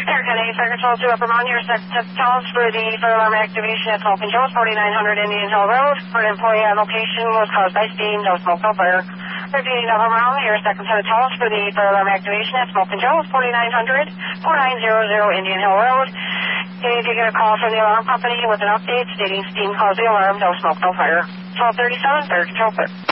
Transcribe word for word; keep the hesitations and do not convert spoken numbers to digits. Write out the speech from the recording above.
Air Kennedy, Fire Control two Upper Mountain, your second calls for the fire alarm activation at Smoke and Joe's, forty-nine hundred Indian Hill Road. For an employee on location was caused by steam, no smoke, no fire. Repeating Upper Mountain, your second set of calls for the fire alarm activation at Smoke and Joe's, forty-nine hundred, forty-nine hundred Indian Hill Road. If you get a call from the alarm company with an update stating steam caused the alarm, no smoke, no fire. twelve thirty-seven, Fire Control clear.